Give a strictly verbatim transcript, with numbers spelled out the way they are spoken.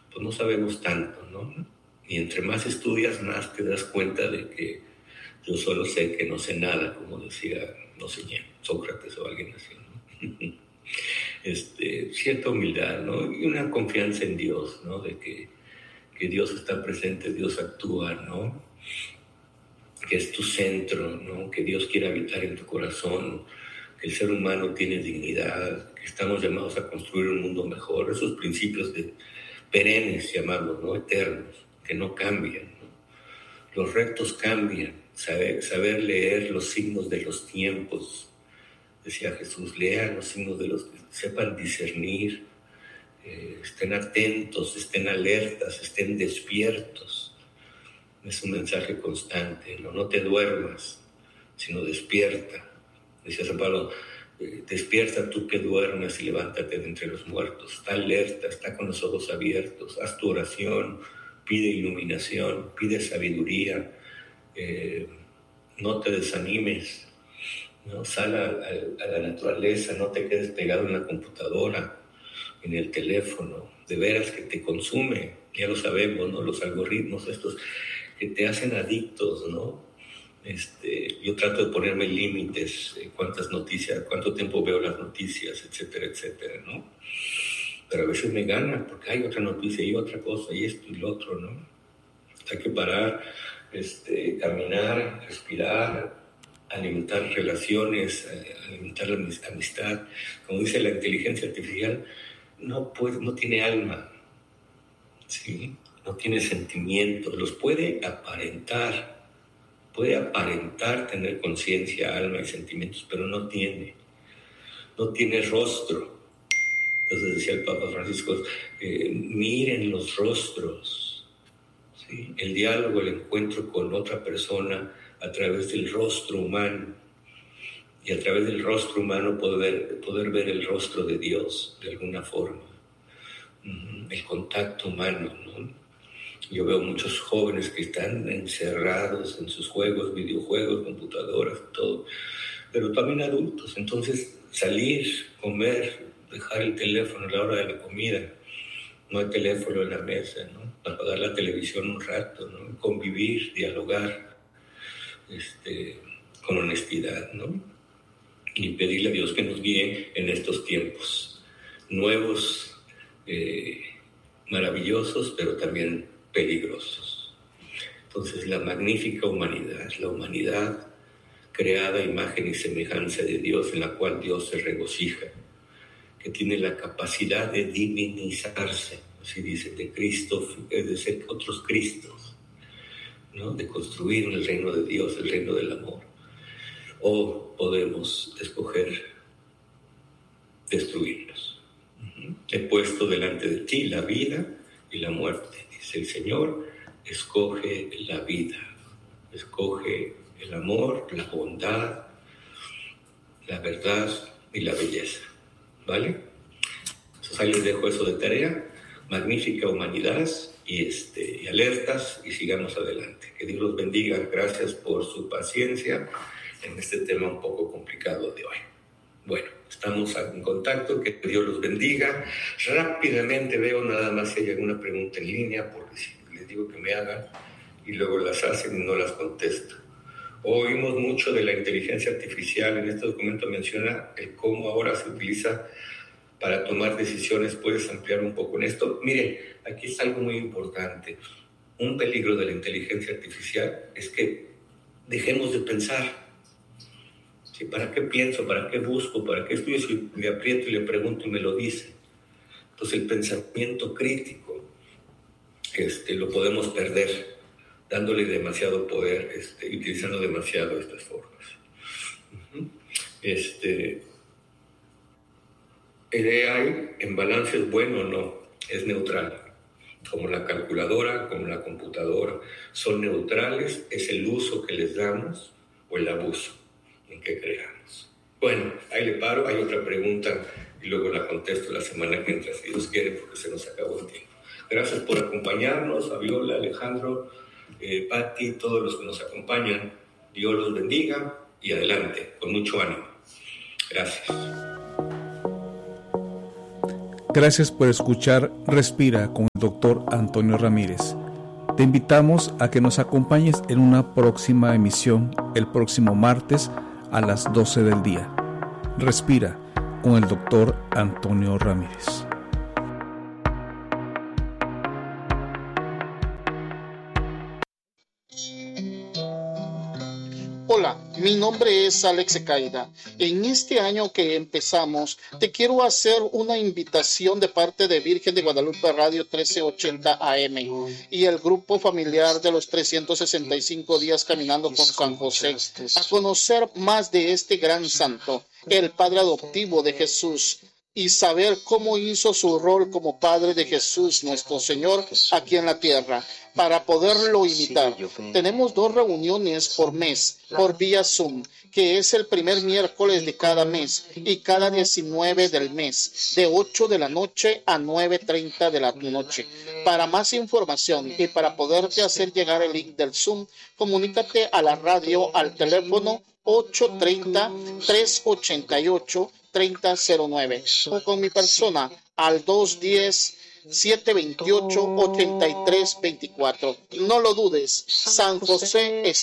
pues no sabemos tanto, ¿no? Y entre más estudias, más te das cuenta de que yo solo sé que no sé nada, como decía, no sé quién, Sócrates o alguien así, ¿no? Este, cierta humildad, ¿no? Y una confianza en Dios, ¿no? De que, que Dios está presente, Dios actúa, ¿no? Que es tu centro, ¿no? Que Dios quiere habitar en tu corazón, que el ser humano tiene dignidad, que estamos llamados a construir un mundo mejor, esos principios de perennes, llamarlos, ¿no? Eternos, que no cambian, ¿no? Los retos cambian, saber, saber leer los signos de los tiempos, decía Jesús, lean los signos de los tiempos, sepan discernir, eh, estén atentos, estén alertas, estén despiertos. Es un mensaje constante, ¿no? No te duermas, sino despierta. Decía San Pablo, eh, despierta tú que duermes y levántate de entre los muertos. Está alerta, está con los ojos abiertos, haz tu oración, pide iluminación, pide sabiduría, eh, no te desanimes, ¿no? Sal a, a, a la naturaleza, no te quedes pegado en la computadora, en el teléfono, de veras que te consume, ya lo sabemos, ¿no? Los algoritmos estos que te hacen adictos, ¿no? Este, yo trato de ponerme límites, eh, cuántas noticias, cuánto tiempo veo las noticias, etcétera, etcétera, ¿no? Pero a veces me gana porque hay otra noticia y otra cosa y esto y lo otro, ¿no? Hay que parar, este, caminar, respirar, alimentar relaciones, eh, alimentar la amistad. Como dice la inteligencia artificial, no, puede, no tiene alma, ¿sí? No tiene sentimientos, los puede aparentar, puede aparentar tener conciencia, alma y sentimientos, pero no tiene, no tiene rostro. Entonces decía el Papa Francisco, eh, miren los rostros, ¿sí? El diálogo, el encuentro con otra persona a través del rostro humano, y a través del rostro humano poder, poder ver el rostro de Dios de alguna forma, el contacto humano, ¿no? Yo veo muchos jóvenes que están encerrados en sus juegos, videojuegos, computadoras, todo, pero también adultos. Entonces, salir, comer, dejar el teléfono a la hora de la comida, no hay teléfono en la mesa, ¿no? Apagar la televisión un rato, ¿no? Convivir, dialogar, este, con honestidad, ¿no? Y pedirle a Dios que nos guíe en estos tiempos nuevos, eh, maravillosos, pero también peligrosos. Entonces, la magnífica humanidad, la humanidad creada a imagen y semejanza de Dios, en la cual Dios se regocija, que tiene la capacidad de divinizarse, así dice, de Cristo, de ser otros Cristos, ¿no? De construir el reino de Dios, el reino del amor. O podemos escoger destruirlos. Uh-huh. He puesto delante de ti la vida y la muerte. Dice el Señor, escoge la vida, escoge el amor, la bondad, la verdad y la belleza. ¿Vale? Entonces ahí les dejo eso de tarea. Magnífica humanidad y, este, y alertas, y sigamos adelante. Que Dios los bendiga. Gracias por su paciencia en este tema un poco complicado de hoy. Bueno, estamos en contacto, que Dios los bendiga. Rápidamente veo nada más si hay alguna pregunta en línea, porque si les digo que me hagan y luego las hacen y no las contesto. Oímos mucho de la inteligencia artificial. En este documento menciona el cómo ahora se utiliza para tomar decisiones. ¿Puedes ampliar un poco en esto? Miren, aquí está algo muy importante. Un peligro de la inteligencia artificial es que dejemos de pensar. ¿Sí? ¿Para qué pienso? ¿Para qué busco? ¿Para qué estudio? Si le aprieto y le pregunto y me lo dice. Entonces el pensamiento crítico este, lo podemos perder, dándole demasiado poder, este, utilizando demasiado estas formas. Uh-huh. Este, ¿el A I en balance es bueno o no? Es neutral. Como la calculadora, como la computadora. Son neutrales, es el uso que les damos o el abuso en que creamos. Bueno, ahí le paro, hay otra pregunta y luego la contesto la semana que entra, si Dios quiere, porque se nos acabó el tiempo. Gracias por acompañarnos, Fabiola, Alejandro, eh, Patti, todos los que nos acompañan. Dios los bendiga y adelante, con mucho ánimo. Gracias. Gracias por escuchar Respira con el doctor Antonio Ramírez. Te invitamos a que nos acompañes en una próxima emisión el próximo martes a las doce del día. Respira con el doctor Antonio Ramírez. Hola, mi nombre es Alex Ecaida. En este año que empezamos, te quiero hacer una invitación de parte de Virgen de Guadalupe Radio trece ochenta A M y el grupo familiar de los trescientos sesenta y cinco días caminando con San José a conocer más de este gran santo, el Padre adoptivo de Jesús, y saber cómo hizo su rol como Padre de Jesús, nuestro Señor, aquí en la tierra, para poderlo imitar. Tenemos dos reuniones por mes, por vía Zoom, que es el primer miércoles de cada mes y cada diecinueve del mes, de ocho de la noche a nueve treinta de la noche. Para más información y para poderte hacer llegar el link del Zoom, comunícate a la radio al teléfono ocho treinta, tres ochenta y ocho, treinta cero nueve o con mi persona al dos diez, siete veintiocho, ochenta y tres veinticuatro. No lo dudes, San José es